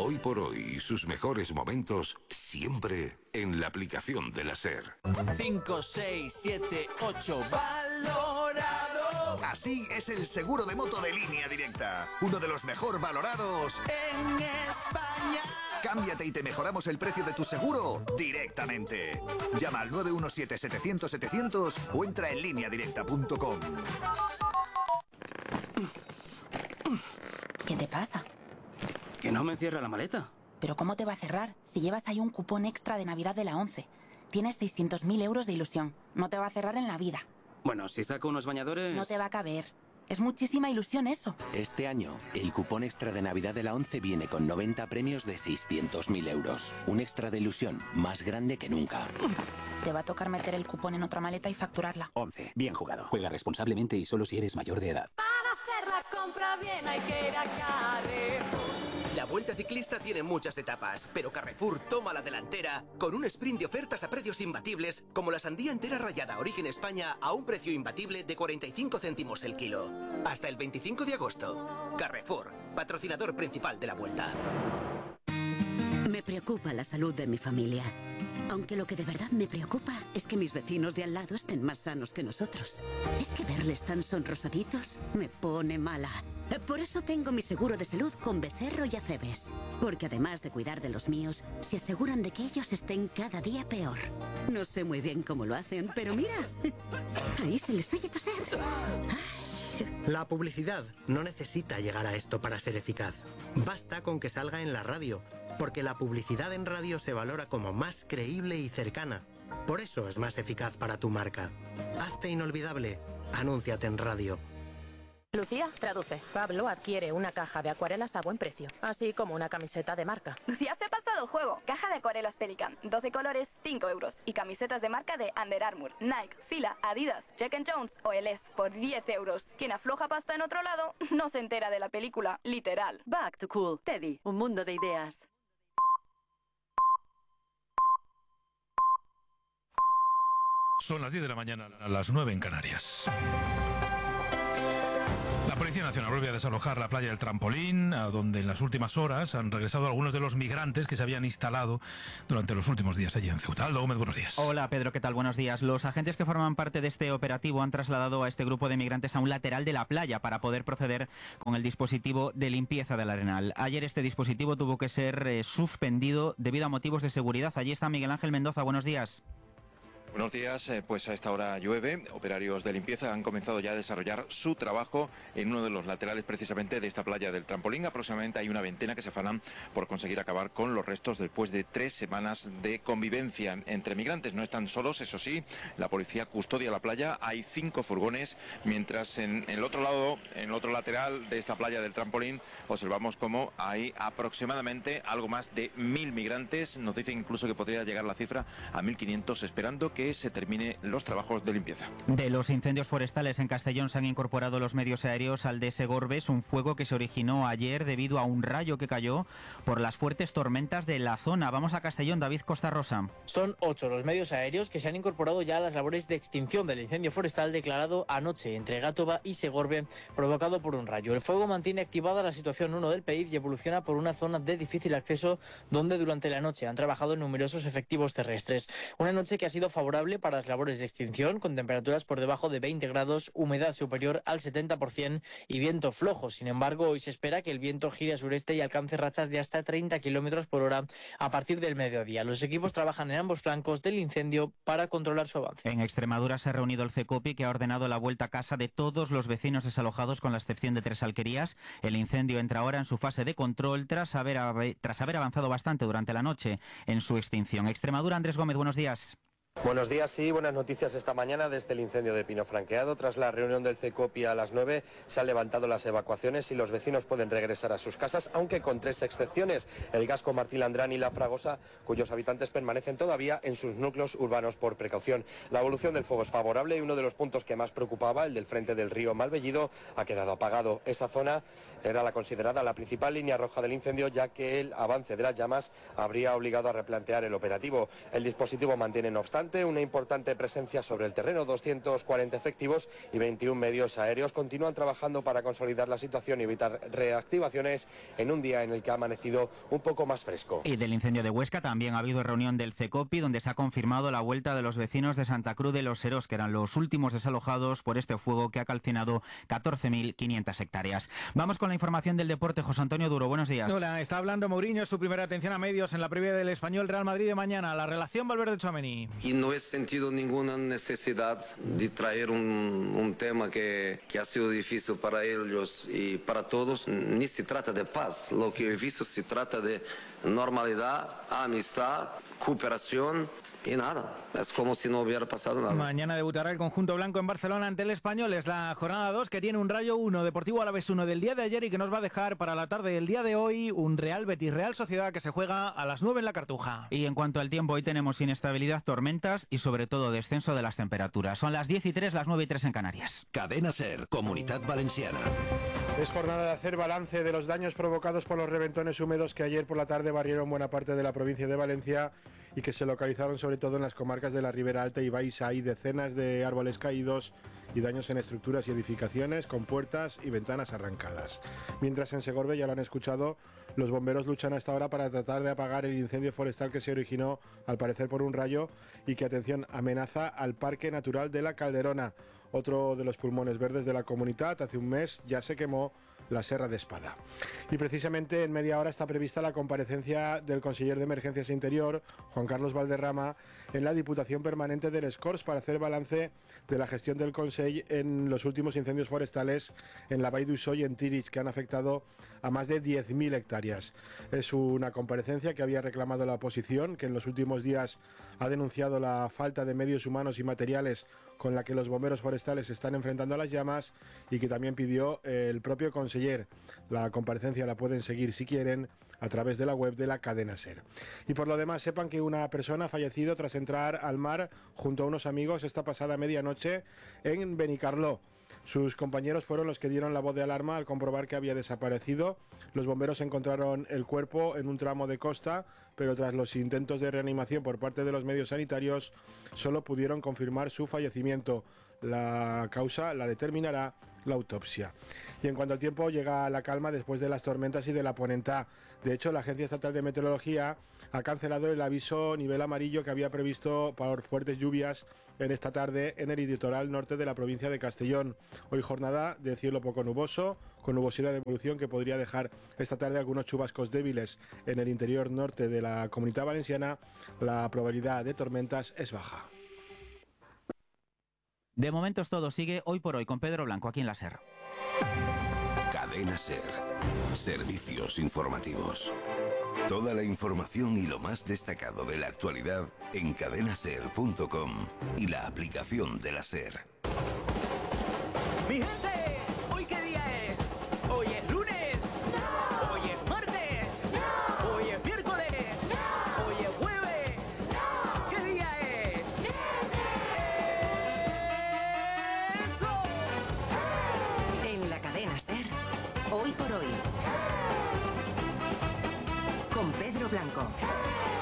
Hoy por hoy, sus mejores momentos siempre en la aplicación de la SER. 5, 6, 7, 8, valorado. Así es el seguro de moto de Línea Directa. Uno de los mejor valorados en España. Cámbiate y te mejoramos el precio de tu seguro directamente. Llama al 917-700-700 o entra en lineadirecta.com. ¿Qué te pasa? Que no me cierra la maleta. ¿Pero cómo te va a cerrar? Si llevas ahí un cupón extra de Navidad de la 11. Tienes 600.000 euros de ilusión. No te va a cerrar en la vida. Bueno, si saco unos bañadores... No te va a caber. Es muchísima ilusión eso. Este año, el cupón extra de Navidad de la 11 viene con 90 premios de 600.000 euros. Un extra de ilusión más grande que nunca. Te va a tocar meter el cupón en otra maleta y facturarla. 11. Bien jugado. Juega responsablemente y solo si eres mayor de edad. Para hacer la compra bien hay que ir a Carrefour. La Vuelta Ciclista tiene muchas etapas, pero Carrefour toma la delantera con un sprint de ofertas a precios imbatibles, como la sandía entera rallada Origen España a un precio imbatible de 45 céntimos el kilo. Hasta el 25 de agosto. Carrefour, patrocinador principal de la Vuelta. Me preocupa la salud de mi familia. Aunque lo que de verdad me preocupa es que mis vecinos de al lado estén más sanos que nosotros. Es que verles tan sonrosaditos me pone mala. Por eso tengo mi seguro de salud con Becerro y Acebes. Porque además de cuidar de los míos, se aseguran de que ellos estén cada día peor. No sé muy bien cómo lo hacen, pero mira, ahí se les oye toser. La publicidad no necesita llegar a esto para ser eficaz. Basta con que salga en la radio, porque la publicidad en radio se valora como más creíble y cercana. Por eso es más eficaz para tu marca. Hazte inolvidable. Anúnciate en radio. Lucía, traduce. Pablo adquiere una caja de acuarelas a buen precio, así como una camiseta de marca. Lucía se ha pasado el juego. Caja de acuarelas Pelican, 12 colores, 5 euros. Y camisetas de marca de Under Armour, Nike, Fila, Adidas, Jack & Jones o LS por 10 euros. Quien afloja pasta en otro lado no se entera de la película, literal. Back to Cool. Teddy, un mundo de ideas. Son las 10 de la mañana, a las 9 en Canarias. La Policía Nacional vuelve a desalojar la playa del Trampolín, a donde en las últimas horas han regresado algunos de los migrantes que se habían instalado durante los últimos días allí en Ceuta. Aldo Gómez, buenos días. Hola Pedro, ¿qué tal? Buenos días. Los agentes que forman parte de este operativo han trasladado a este grupo de migrantes a un lateral de la playa para poder proceder con el dispositivo de limpieza del arenal. Ayer este dispositivo tuvo que ser suspendido debido a motivos de seguridad. Allí está Miguel Ángel Mendoza, buenos días. Buenos días, pues a esta hora llueve. Operarios de limpieza han comenzado ya a desarrollar su trabajo en uno de los laterales precisamente de esta playa del Trampolín. Aproximadamente hay una veintena que se afanan por conseguir acabar con los restos después de 3 semanas de convivencia entre migrantes. No están solos, eso sí, la policía custodia la playa. Hay 5 furgones, mientras en el otro lado, en el otro lateral de esta playa del Trampolín, observamos cómo hay aproximadamente algo más de 1.000 migrantes. Nos dicen incluso que podría llegar la cifra a 1.500, esperando que se terminen los trabajos de limpieza. De los incendios forestales en Castellón se han incorporado los medios aéreos al de Segorbes, un fuego que se originó ayer debido a un rayo que cayó por las fuertes tormentas de la zona. Vamos a Castellón, David Costa Rosa. Son 8 los medios aéreos que se han incorporado ya a las labores de extinción del incendio forestal declarado anoche entre Gátova y Segorbe, provocado por un rayo. El fuego mantiene activada la situación 1 del país y evoluciona por una zona de difícil acceso donde durante la noche han trabajado numerosos efectivos terrestres. Una noche que ha sido favorable para las labores de extinción, con temperaturas por debajo de 20 grados, humedad superior al 70% y viento flojo. Sin embargo, hoy se espera que el viento gire a sureste y alcance rachas de hasta 30 kilómetros por hora a partir del mediodía. Los equipos trabajan en ambos flancos del incendio para controlar su avance. En Extremadura se ha reunido el CECOPI, que ha ordenado la vuelta a casa de todos los vecinos desalojados, con la excepción de 3 alquerías. El incendio entra ahora en su fase de control tras haber avanzado bastante durante la noche en su extinción. Extremadura, Andrés Gómez, buenos días. Buenos días, sí, buenas noticias esta mañana desde el incendio de Pino Franqueado. Tras la reunión del CECOPI a las 9 se han levantado las evacuaciones y los vecinos pueden regresar a sus casas, aunque con 3 excepciones: el Gasco, Martí Landrán y La Fragosa, cuyos habitantes permanecen todavía en sus núcleos urbanos por precaución. La evolución del fuego es favorable y uno de los puntos que más preocupaba, el del frente del río Malvellido, ha quedado apagado. Esa zona era la considerada la principal línea roja del incendio, ya que el avance de las llamas habría obligado a replantear el operativo. El dispositivo mantiene, no obstante, delante, una importante presencia sobre el terreno, 240 efectivos y 21 medios aéreos continúan trabajando para consolidar la situación y evitar reactivaciones en un día en el que ha amanecido un poco más fresco. Y del incendio de Huesca también ha habido reunión del CECOPI, donde se ha confirmado la vuelta de los vecinos de Santa Cruz de los Serós, que eran los últimos desalojados por este fuego que ha calcinado 14.500 hectáreas. Vamos con la información del deporte. José Antonio Duro, buenos días. Hola, está hablando Mourinho, su primera atención a medios en la previa del Español Real Madrid de mañana. La relación Valverde-Tchouaméni. Y no he sentido ninguna necesidad de traer un tema que ha sido difícil para ellos y para todos. Ni se trata de paz. Lo que he visto se trata de normalidad, amistad, cooperación. Y nada, es como si no hubiera pasado nada. Mañana debutará el conjunto blanco en Barcelona ante el Español. Es la jornada 2 que tiene un Rayo 1, Deportivo Alavés 1 del día de ayer y que nos va a dejar para la tarde del día de hoy un Real Betis Real Sociedad que se juega a las 9 en la Cartuja. Y en cuanto al tiempo, hoy tenemos inestabilidad, tormentas y sobre todo descenso de las temperaturas. Son las 10:03, las 9:03 en Canarias. Cadena SER, Comunidad Valenciana. Es jornada de hacer balance de los daños provocados por los reventones húmedos que ayer por la tarde barrieron buena parte de la provincia de Valencia y que se localizaron sobre todo en las comarcas de la Ribera Alta y Baixa. Hay decenas de árboles caídos y daños en estructuras y edificaciones con puertas y ventanas arrancadas. Mientras en Segorbe, ya lo han escuchado, los bomberos luchan a esta hora para tratar de apagar el incendio forestal que se originó al parecer por un rayo y que, atención, amenaza al Parque Natural de la Calderona. Otro de los pulmones verdes de la comunidad. Hace un mes ya se quemó la Serra de Espada. Y precisamente en media hora está prevista la comparecencia del conseller de Emergencias e Interior, Juan Carlos Valderrama, en la Diputación Permanente del Escorts para hacer balance de la gestión del Consell en los últimos incendios forestales en la Vall d'Uixó y en Tirich, que han afectado a más de 10.000 hectáreas. Es una comparecencia que había reclamado la oposición, que en los últimos días ha denunciado la falta de medios humanos y materiales con la que los bomberos forestales se están enfrentando a las llamas y que también pidió el propio conseller. La comparecencia la pueden seguir si quieren a través de la web de la cadena SER. Y por lo demás, sepan que una persona ha fallecido tras entrar al mar junto a unos amigos esta pasada medianoche en Benicarló. Sus compañeros fueron los que dieron la voz de alarma al comprobar que había desaparecido. Los bomberos encontraron el cuerpo en un tramo de costa, pero tras los intentos de reanimación por parte de los medios sanitarios, solo pudieron confirmar su fallecimiento. La causa la determinará la autopsia. Y en cuanto al tiempo, llega la calma después de las tormentas y de la ponentá. De hecho, la Agencia Estatal de Meteorología ha cancelado el aviso nivel amarillo que había previsto por fuertes lluvias en esta tarde en el litoral norte de la provincia de Castellón. Hoy jornada de cielo poco nuboso, con nubosidad de evolución que podría dejar esta tarde algunos chubascos débiles en el interior norte de la Comunidad Valenciana. La probabilidad de tormentas es baja. De momento es todo. Sigue Hoy por Hoy con Pedro Blanco aquí en la SER. Cadena SER. Servicios informativos. Toda la información y lo más destacado de la actualidad en cadenaser.com y la aplicación de la SER. ¡Mi gente! ¿Hoy qué día es? ¿Hoy es lunes? ¡No! ¿Hoy es martes? ¡No! ¿Hoy es miércoles? ¡No! ¿Hoy es jueves? ¡No! ¿Qué día es? ¡Eso! En la cadena SER, Hoy por Hoy. Con Pedro Blanco.